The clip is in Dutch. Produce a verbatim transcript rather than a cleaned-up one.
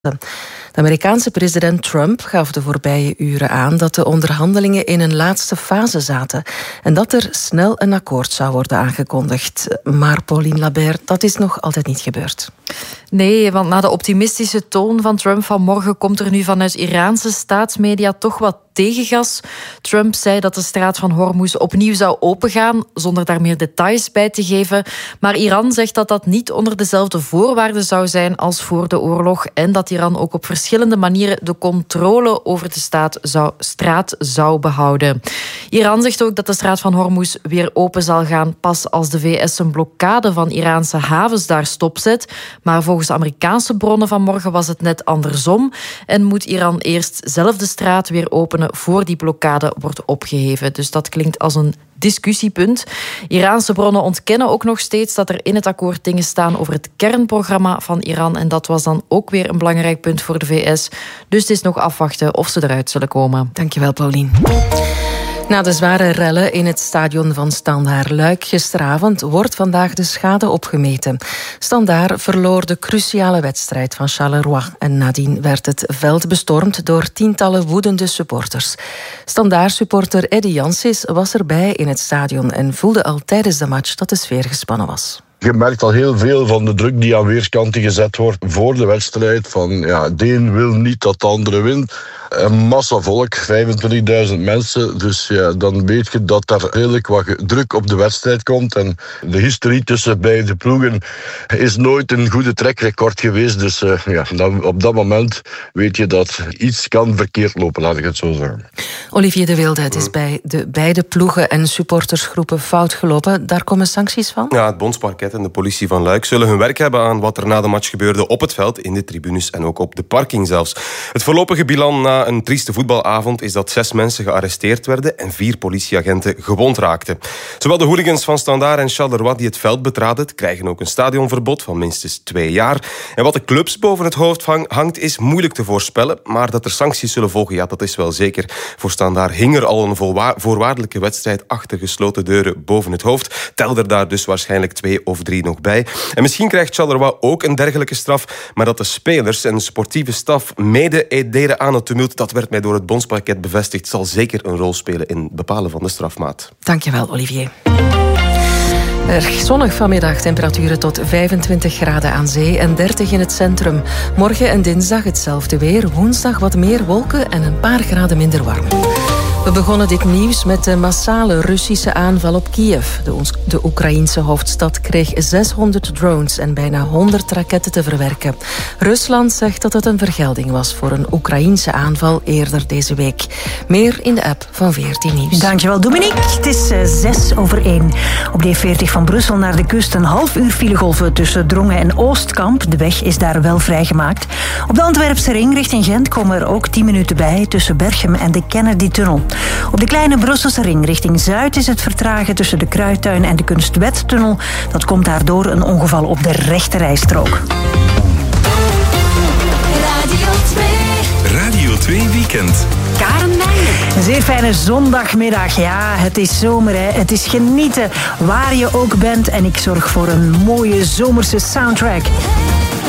De Amerikaanse president Trump gaf de voorbije uren aan dat de onderhandelingen in een laatste fase zaten en dat er snel een akkoord zou worden aangekondigd. Maar Pauline Labert, dat is nog altijd niet gebeurd. Nee, want na de optimistische toon van Trump vanmorgen komt er nu vanuit Iraanse staatsmedia toch wat tegengas. Trump zei dat de straat van Hormuz opnieuw zou opengaan, zonder daar meer details bij te geven. Maar Iran zegt dat dat niet onder dezelfde voorwaarden zou zijn als voor de oorlog en dat Iran ook op verschillende manieren de controle over de staat zou, straat zou behouden. Iran zegt ook dat de straat van Hormuz weer open zal gaan pas als de V S een blokkade van Iraanse havens daar stopzet. Maar volgens Amerikaanse bronnen vanmorgen was het net andersom en moet Iran eerst zelf de straat weer openen voor die blokkade wordt opgeheven. Dus dat klinkt als een discussiepunt. Iraanse bronnen ontkennen ook nog steeds dat er in het akkoord dingen staan over het kernprogramma van Iran. En dat was dan ook weer een belangrijk punt voor de V S. Dus het is nog afwachten of ze eruit zullen komen. Dankjewel, Pauline. Na de zware rellen in het stadion van Standaard-Luik gisteravond wordt vandaag de schade opgemeten. Standaard verloor de cruciale wedstrijd van Charleroi en nadien werd het veld bestormd door tientallen woedende supporters. Standaard-supporter Eddy Jansis was erbij in het stadion en voelde al tijdens de match dat de sfeer gespannen was. Je merkt al heel veel van de druk die aan weerskanten gezet wordt voor de wedstrijd. Van ja, de een wil niet dat de andere wint. Een massa volk, vijfentwintigduizend mensen. Dus ja, dan weet je dat daar redelijk wat druk op de wedstrijd komt. En de historie tussen beide ploegen is nooit een goede trackrecord geweest. Dus uh, ja, dan, op dat moment weet je dat iets kan verkeerd lopen, laat ik het zo zeggen. Olivier de Wilde, het is bij de beide ploegen en supportersgroepen fout gelopen. Daar komen sancties van? Ja, het bondsparket en de politie van Luik zullen hun werk hebben aan wat er na de match gebeurde op het veld, in de tribunes en ook op de parking zelfs. Het voorlopige bilan na een trieste voetbalavond is dat zes mensen gearresteerd werden en vier politieagenten gewond raakten. Zowel de hooligans van Standaard en Charleroi die het veld betraden, krijgen ook een stadionverbod van minstens twee jaar. En wat de clubs boven het hoofd hangt is moeilijk te voorspellen, maar dat er sancties zullen volgen, ja, dat is wel zeker. Voor Standaard hing er al een volwa- voorwaardelijke wedstrijd achter gesloten deuren boven het hoofd. Tel er daar dus waarschijnlijk twee of drie nog bij. En misschien krijgt Charleroi ook een dergelijke straf, maar dat de spelers en de sportieve staf mede deden aan het tumult, dat werd mij door het bondsparket bevestigd, zal zeker een rol spelen in het bepalen van de strafmaat. Dankjewel, Olivier. Erg zonnig vanmiddag, temperaturen tot vijfentwintig graden aan zee en dertig in het centrum. Morgen en dinsdag hetzelfde weer, woensdag wat meer wolken en een paar graden minder warm. We begonnen dit nieuws met de massale Russische aanval op Kiev. De, Oes- de Oekraïense hoofdstad kreeg zeshonderd drones en bijna honderd raketten te verwerken. Rusland zegt dat het een vergelding was voor een Oekraïense aanval eerder deze week. Meer in de app van veertien Nieuws. Dankjewel, Dominique. Het is uh, zes over één. Op de E veertig van Brussel naar de kust een half uur filegolven tussen Drongen en Oostkamp. De weg is daar wel vrijgemaakt. Op de Antwerpse ring richting Gent komen er ook tien minuten bij tussen Berchem en de Kennedy-tunnel. Op de kleine Brusselse ring richting Zuid is het vertragen tussen de Kruittuin en de Kunstwettunnel. Dat komt daardoor een ongeval op de rechterrijstrook. Radio twee. Radio twee Weekend. Karen Meijer. Een zeer fijne zondagmiddag. Ja, het is zomer, hè. Het is genieten waar je ook bent. En ik zorg voor een mooie zomerse soundtrack.